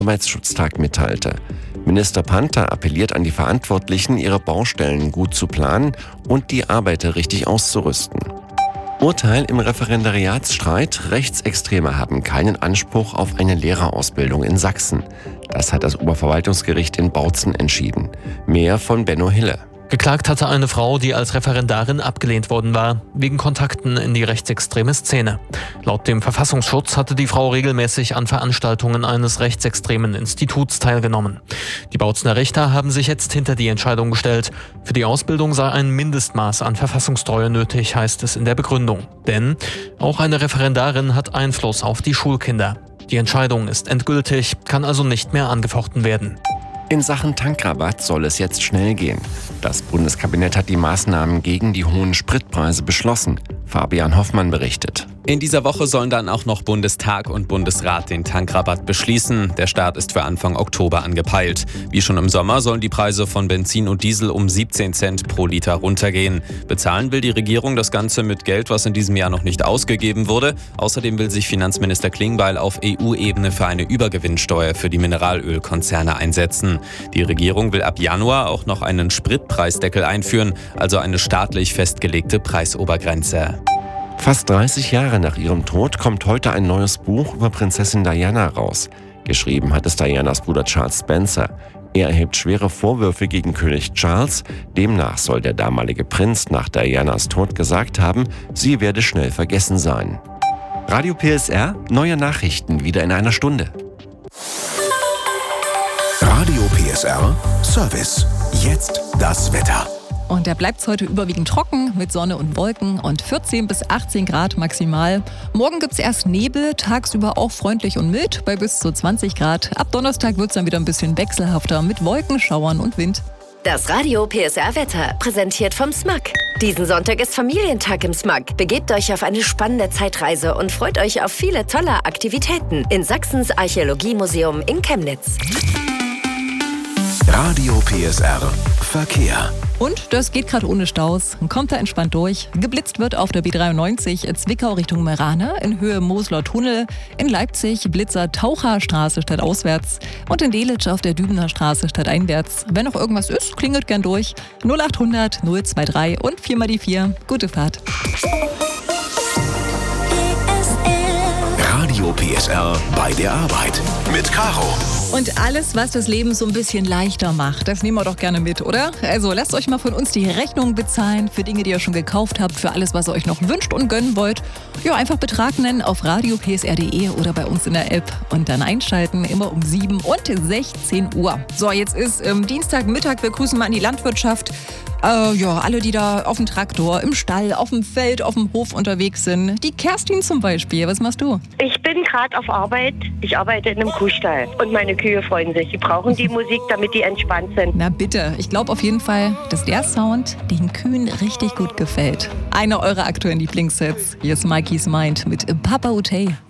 Arbeitsschutztag mitteilte. Minister Panther appelliert an die Verantwortlichen, ihre Baustellen gut zu planen und die Arbeiter richtig auszurüsten. Urteil im Referendariatsstreit: Rechtsextreme haben keinen Anspruch auf eine Lehrerausbildung in Sachsen. Das hat das Oberverwaltungsgericht in Bautzen entschieden. Mehr von Benno Hille. Geklagt hatte eine Frau, die als Referendarin abgelehnt worden war, wegen Kontakten in die rechtsextreme Szene. Laut dem Verfassungsschutz hatte die Frau regelmäßig an Veranstaltungen eines rechtsextremen Instituts teilgenommen. Die Bautzener Richter haben sich jetzt hinter die Entscheidung gestellt. Für die Ausbildung sei ein Mindestmaß an Verfassungstreue nötig, heißt es in der Begründung. Denn auch eine Referendarin hat Einfluss auf die Schulkinder. Die Entscheidung ist endgültig, kann also nicht mehr angefochten werden. In Sachen Tankrabatt soll es jetzt schnell gehen. Das Bundeskabinett hat die Maßnahmen gegen die hohen Spritpreise beschlossen. Fabian Hoffmann berichtet. In dieser Woche sollen dann auch noch Bundestag und Bundesrat den Tankrabatt beschließen. Der Start ist für Anfang Oktober angepeilt. Wie schon im Sommer sollen die Preise von Benzin und Diesel um 17 Cent pro Liter runtergehen. Bezahlen will die Regierung das Ganze mit Geld, was in diesem Jahr noch nicht ausgegeben wurde. Außerdem will sich Finanzminister Klingbeil auf EU-Ebene für eine Übergewinnsteuer für die Mineralölkonzerne einsetzen. Die Regierung will ab Januar auch noch einen Spritpreisdeckel einführen, also eine staatlich festgelegte Preisobergrenze. Fast 30 Jahre nach ihrem Tod kommt heute ein neues Buch über Prinzessin Diana raus. Geschrieben hat es Dianas Bruder Charles Spencer. Er erhebt schwere Vorwürfe gegen König Charles. Demnach soll der damalige Prinz nach Dianas Tod gesagt haben, sie werde schnell vergessen sein. Radio PSR, neue Nachrichten wieder in einer Stunde. Radio PSR Service. Jetzt das Wetter. Und da bleibt es heute überwiegend trocken mit Sonne und Wolken und 14 bis 18 Grad maximal. Morgen gibt es erst Nebel, tagsüber auch freundlich und mild bei bis zu 20 Grad. Ab Donnerstag wird es dann wieder ein bisschen wechselhafter mit Wolken, Schauern und Wind. Das Radio PSR Wetter, präsentiert vom SMAK. Diesen Sonntag ist Familientag im SMAK. Begebt euch auf eine spannende Zeitreise und freut euch auf viele tolle Aktivitäten in Sachsens Archäologiemuseum in Chemnitz. Radio PSR Verkehr. Und das geht gerade ohne Staus. Kommt da entspannt durch. Geblitzt wird auf der B93 Zwickau Richtung Meerane, in Höhe Mosler Tunnel, in Leipzig Blitzer Taucherstraße stadtauswärts und in Delitzsch auf der Dübener Straße stadteinwärts. Wenn noch irgendwas ist, klingelt gern durch. 0800 023 und 4 die 4. Gute Fahrt. Radio PSR bei der Arbeit mit Caro. Und alles, was das Leben so ein bisschen leichter macht, das nehmen wir doch gerne mit, oder? Also lasst euch mal von uns die Rechnung bezahlen für Dinge, die ihr schon gekauft habt, für alles, was ihr euch noch wünscht und gönnen wollt. Ja, einfach Betrag nennen auf radiopsr.de oder bei uns in der App und dann einschalten, immer um 7 und 16 Uhr. So, jetzt ist Dienstagmittag, wir grüßen mal an die Landwirtschaft. Alle, die da auf dem Traktor, im Stall, auf dem Feld, auf dem Hof unterwegs sind. Die Kerstin zum Beispiel, was machst du? Ich bin gerade auf Arbeit. Ich arbeite in einem Kuhstall. Und meine Kühe freuen sich. Sie brauchen die Musik, damit die entspannt sind. Na bitte, ich glaube auf jeden Fall, dass der Sound den Kühen richtig gut gefällt. Einer eurer aktuellen Lieblingssets. Hier ist Mikey's Mind mit Papa Utey.